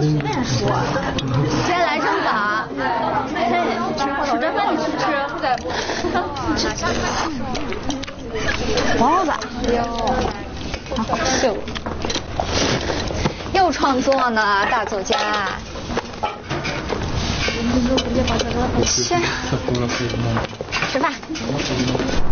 随便说。 先来正法， 吃着饭你去吃。 包子，哟，好好秀。又创作呢，大作家。先吃饭。